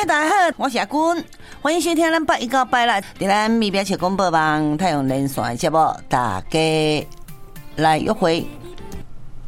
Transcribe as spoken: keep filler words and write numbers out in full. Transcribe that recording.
大家好，我是阿君，欢迎收听咱八一到八六在咱咪边切广播网太阳连线节目，大家来约会